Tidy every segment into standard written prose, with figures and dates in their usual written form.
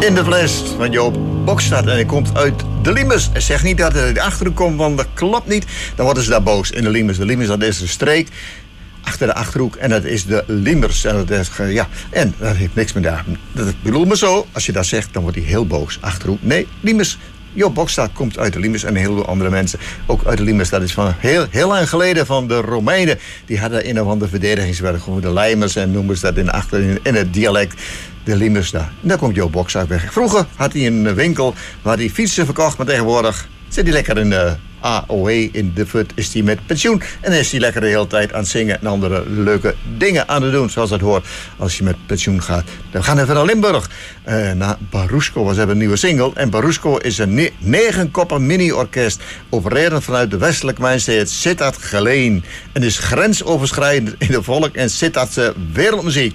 in de fles van Joop Bokstad. En hij komt uit de Liemers. En zeg niet dat hij uit de Achterhoek komt, want dat klopt niet. Dan worden ze daar boos in de Liemers. De Liemers, dat is een streek achter de Achterhoek. En dat is de Liemers. En dat is, en dat heeft niks met daar. Dat bedoel me zo. Als je dat zegt, dan wordt hij heel boos. Achterhoek. Nee, Liemers. Joop Bokstad komt uit de Liemers en heel veel andere mensen ook uit de Liemers. Dat is van heel lang geleden van de Romeinen. Die hadden een of ander verdedigingswerk. Gewoon de Lijmers en noemen ze dat in het dialect. De Liemers daar. En daar komt Joop Bokstad weg. Vroeger had hij een winkel waar hij fietsen verkocht. Maar tegenwoordig zit hij lekker in de AOE. In de FUT is hij met pensioen. En is hij lekker de hele tijd aan het zingen en andere leuke dingen aan het doen. Zoals dat hoort als je met pensioen gaat. We gaan even naar Limburg. Naar Barusko. We hebben een nieuwe single. En Barusko is een 9-koppen mini-orkest. Opererend vanuit de westelijke mijnstreek Sittard Geleen. En is grensoverschrijdend in de volk en Sittardse wereldmuziek.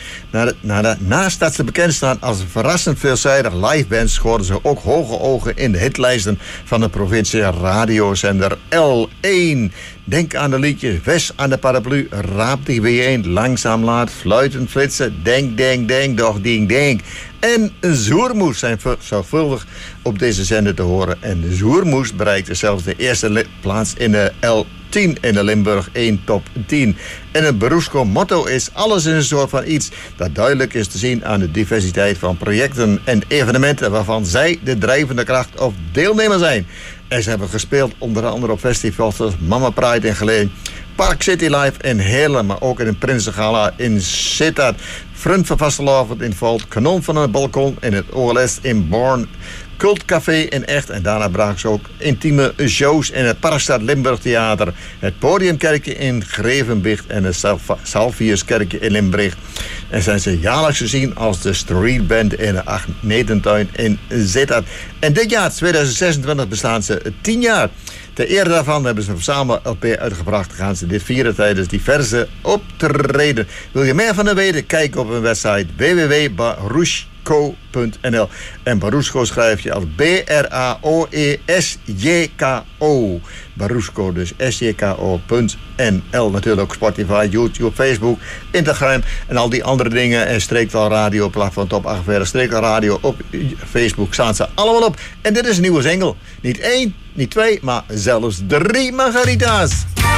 Naast dat ze bekend staan als een verrassend veelzijdig liveband, scoren ze ook hoge ogen in de hitlijsten van de provincie radiozender L1. Denk aan de liedjes West aan de paraplu, Raap die bijeen, Langzaam laat, Fluitend flitsen, Denk, doch denk. En Zoermoes zijn zorgvuldig op deze zender te horen. En de Zoermoes bereikte zelfs de eerste plaats in de L10 in de Limburg 1 top 10. En het Barusko motto is: alles is een soort van iets dat duidelijk is te zien aan de diversiteit van projecten en evenementen waarvan zij de drijvende kracht of deelnemer zijn. En ze hebben gespeeld onder andere op festivals zoals Mama Pride in Geleen, Park City Live in Heerlen, maar ook in een Prinsengala in Sittard, Front van Vastelavond in Volt, Kanon van het Balkon in het OLS in Born, Cultcafé in Echt. En daarna braken ze ook intieme shows in het Parkstad Limburg Theater, het Podiumkerkje in Grevenbicht en het Salviuskerkje in Limburg. En zijn ze jaarlijks gezien als de streetband in de Acht-Netentuin in Sittard. En dit jaar, 2026, bestaan ze 10 jaar. Ter ere daarvan hebben ze een verzamel-LP uitgebracht. Gaan ze dit vieren tijdens diverse optreden. Wil je meer van hen weten? Kijk op hun website www.barusko.nl. En Barusko schrijf je als BRAOESJKO. Barusko, dus SJKO.nl. Natuurlijk ook Spotify, YouTube, Facebook, Instagram en al die andere dingen. En Streektalradio, platform Top 48, Streektalradio op Facebook staan ze allemaal op. En dit is een nieuwe single. Niet 1, niet 2, maar zelfs 3 margarita's.